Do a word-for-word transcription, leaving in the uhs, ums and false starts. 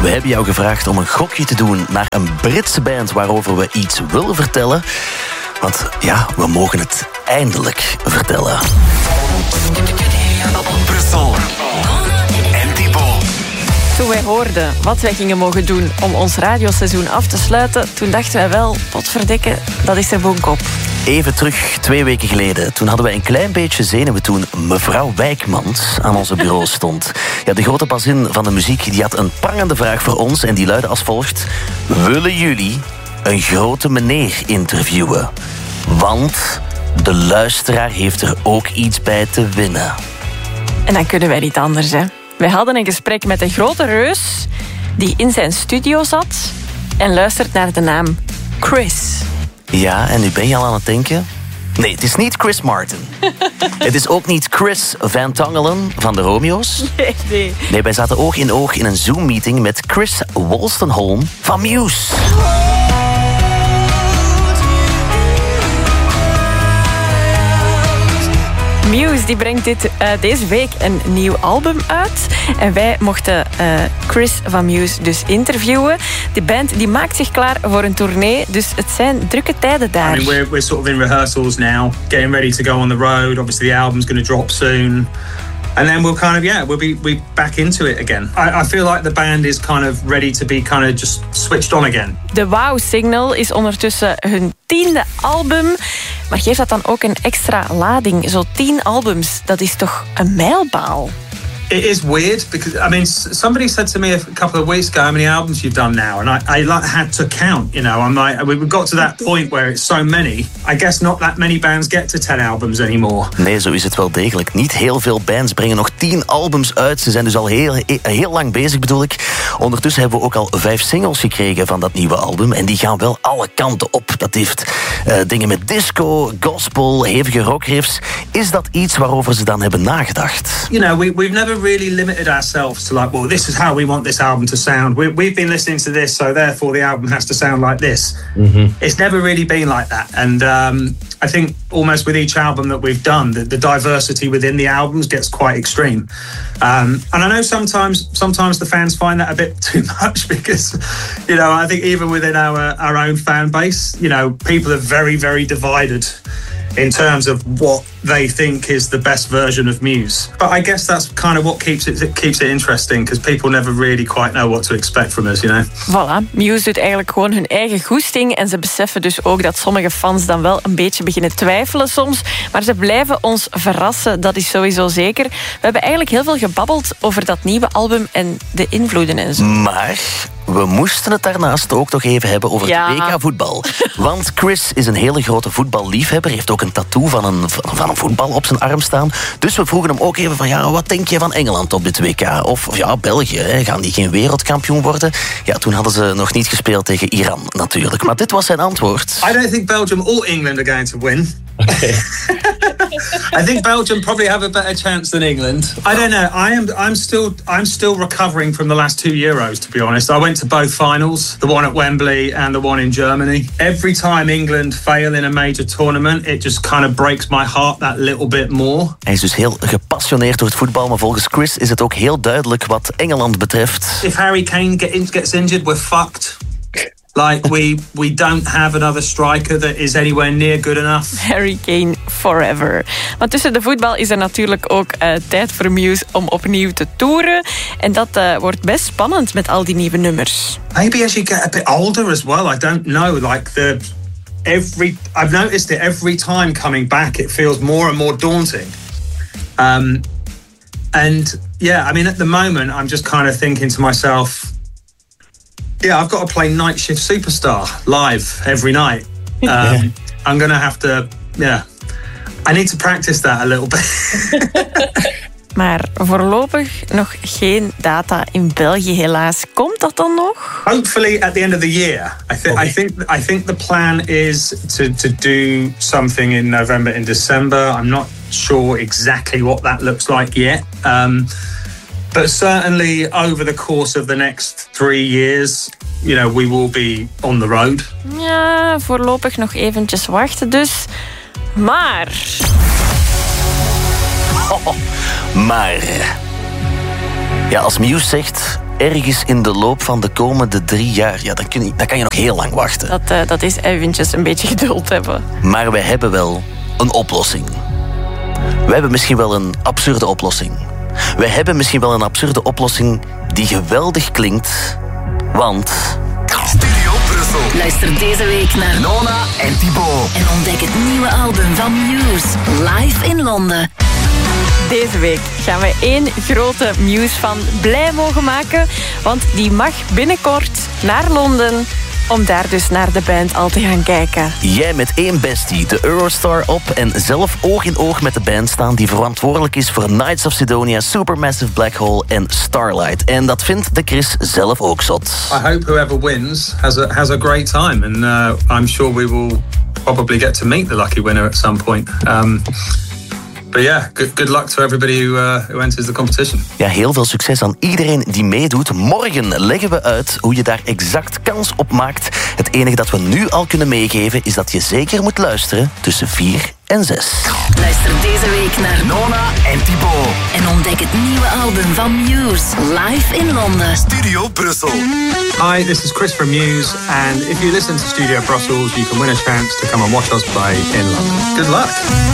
We hebben jou gevraagd om een gokje te doen naar een Britse band waarover we iets willen vertellen. Want ja, we mogen het eindelijk vertellen. Brussel en Thibaut. Toen wij hoorden wat wij gingen mogen doen om ons radioseizoen af te sluiten, toen dachten wij wel, potverdikke, dat is er boenkop. Even terug, twee weken geleden. Toen hadden wij een klein beetje zenuwen toen mevrouw Wijkmans aan onze bureau stond. Ja, de grote bazin van de muziek die had een prangende vraag voor ons en die luidde als volgt. Willen jullie een grote meneer interviewen? Want de luisteraar heeft er ook iets bij te winnen. En dan kunnen wij niet anders, hè. Wij hadden een gesprek met een grote reus die in zijn studio zat en luistert naar de naam Chris. Ja, en nu ben je al aan het denken? Nee, het is niet Chris Martin. Het is ook niet Chris Van Tongelen van de Romeo's. Nee, nee. Nee, wij zaten oog in oog in een Zoom-meeting met Chris Wolstenholme van Muse. Muse die brengt dit, uh, deze week een nieuw album uit. En wij mochten uh, Chris van Muse dus interviewen. De band die maakt zich klaar voor een tournee. Dus het zijn drukke tijden daar. I mean, we're, we're sort of in rehearsals now. Getting ready to go on the road. Obviously the album's going to drop soon. And then we'll kind of, yeah, we'll be we back into it again. I, I feel like the band is kind of ready to be kind of just switched on again. De Wow Signal is ondertussen hun tiende album. Maar geeft dat dan ook een extra lading? Zo tien albums, dat is toch een mijlpaal? It is weird because, I mean, somebody said to me a couple of weeks ago how many albums you've done now, and I, I like, had to count, you know. I'm like, we got to that point where it's so many. I guess not that many bands get to ten albums anymore. Nee, zo is het wel degelijk. Niet heel veel bands brengen nog tien albums uit. Ze zijn dus al heel, heel lang bezig, bedoel ik. Ondertussen hebben we ook al vijf singles gekregen van dat nieuwe album. En die gaan wel alle kanten op. Dat heeft uh, dingen met disco, gospel, hevige rockriffs. Is dat iets waarover ze dan hebben nagedacht? You know, we, we've never really limited ourselves to like, well, this is how we want this album to sound. We, we've been listening to this, so therefore the album has to sound like this. Mm-hmm. It's never really been like that. And um, I think almost with each album that we've done, the, the diversity within the albums gets quite extreme. Um, and I know sometimes sometimes the fans find that a bit too much because, you know, I think even within our, our own fan base, you know, people are very, very divided in terms of what they think is the best version of Muse. But I guess that's kind of what keeps it, it keeps it interesting, because people never really quite know what to expect from us, you know. Voilà, Muse doet eigenlijk gewoon hun eigen goesting en ze beseffen dus ook dat sommige fans dan wel een beetje beginnen twijfelen soms, maar ze blijven ons verrassen, dat is sowieso zeker. We hebben eigenlijk heel veel gebabbeld over dat nieuwe album en de invloeden en zo. Maar we moesten het daarnaast ook nog even hebben over ja. het W K voetbal. Want Chris is een hele grote voetballiefhebber. Heeft ook een tattoo van een, van een voetbal op zijn arm staan. Dus we vroegen hem ook even van, ja, wat denk je van Engeland op dit W K? Of, of ja, België, hè? Gaan die geen wereldkampioen worden? Ja, toen hadden ze nog niet gespeeld tegen Iran natuurlijk. Maar dit was zijn antwoord. I don't think Belgium or England are going to win. Okay. I think Belgium probably have a better chance than England. I don't know. I am. I'm still. I'm still recovering from the last two Euros. To be honest, I went to both finals, the one at Wembley and the one in Germany. Every time England fail in a major tournament, it just kind of breaks my heart that little bit more. Hij is dus heel gepassioneerd door het voetbal, maar volgens Chris is het ook heel duidelijk wat Engeland betreft. If Harry Kane get in, gets injured, we're fucked. Like, we we don't have another striker that is anywhere near good enough. Harry Kane forever. Maar tussen de voetbal is er natuurlijk ook uh, tijd voor Muse om opnieuw te toeren. En dat uh, wordt best spannend met al die nieuwe nummers. Maybe as you get a bit older as well. I don't know. Like, the every I've noticed it every time coming back, it feels more and more daunting. Um, and yeah, I mean, at the moment, I'm just kind of thinking to myself, yeah, I've got to play Night Shift Superstar live every night. Um, yeah. I'm going to have to, yeah, I need to practice that a little bit. Maar voorlopig nog geen data in België, helaas. Komt dat dan nog? Hopefully at the end of the year. I think okay. I think I think the plan is to to do something in November and December. I'm not sure exactly what that looks like yet. Um, but certainly over the course of the next three years, you know, we will be on the road. Ja, voorlopig nog eventjes wachten dus. Maar... Oh, maar... Ja, als Muse zegt, ergens in de loop van de komende drie jaar. Ja, dan, kun je, dan kan je nog heel lang wachten. Dat, uh, dat is eventjes een beetje geduld hebben. Maar we hebben wel een oplossing. We hebben misschien wel een absurde oplossing. We hebben misschien wel een absurde oplossing die geweldig klinkt, want... Studio Brussel. Luister deze week naar Nona en Thibaut. en ontdek het nieuwe album van Muse, live in Londen. Deze week gaan we één grote Muse-fan blij mogen maken, want die mag binnenkort naar Londen om daar dus naar de band al te gaan kijken. Jij met één bestie, de Eurostar op en zelf oog in oog met de band staan die verantwoordelijk is voor Knights of Sidonia, Supermassive Black Hole en Starlight. En dat vindt de Chris zelf ook zot. I hope whoever wins has a has a great time, and uh, I'm sure we will probably get to meet the lucky winner at some point. Um, But yeah, good, good luck to everybody who, uh, who enters the competition. Ja, heel veel succes aan iedereen die meedoet. Morgen leggen we uit hoe je daar exact kans op maakt. Het enige dat we nu al kunnen meegeven is dat je zeker moet luisteren tussen vier en zes. Luister deze week naar Nona en Thibaut. en ontdek het nieuwe album van Muse, live in Londen. Studio Brussel. Hi, this is Chris from Muse, and if you listen to Studio Brussels, you can win a chance to come and watch us play in London. Good luck.